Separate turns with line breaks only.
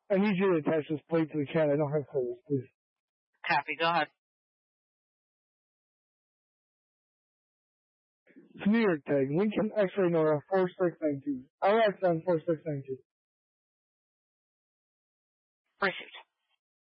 I need you to attach this plate to the cat. I don't have service, please.
Copy. Go ahead.
It's New York tag. Lincoln X-ray Nora 4692. LX on 4692.
Received.